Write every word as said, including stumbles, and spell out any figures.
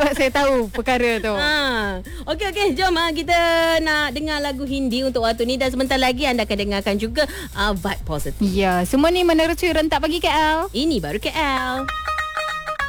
sebab saya tahu perkara tu. Ha. Okey okey, jom ha, kita nak dengar lagu Hindi untuk waktu ni dan sebentar lagi anda akan dengarkan juga uh, Vibe Positif. Ya, semua ni menerusi Rentak Pagi K L. Ini baru K L.